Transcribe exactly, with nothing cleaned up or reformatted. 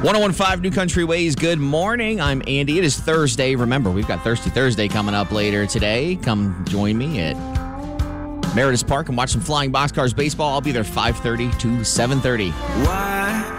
one oh one point five New Country Ways. Good morning. I'm Andy. It is Thursday. Remember, we've got Thirsty Thursday coming up later today. Come join me at Meredith Park and watch some flying boxcars baseball. I'll be there five thirty to seven thirty. Why